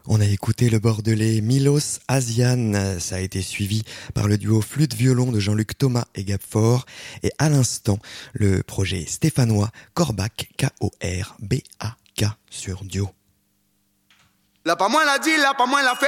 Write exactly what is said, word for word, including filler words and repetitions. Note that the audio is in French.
On a écouté le bordelais Milos Asian, ça a été suivi par le duo flûte-violon de Jean-Luc Thomas et Gab Faure, et à l'instant, le projet stéphanois Korbak, K O R B A K sur Dio. La pas moi l'a dit, la pas moi l'a fait.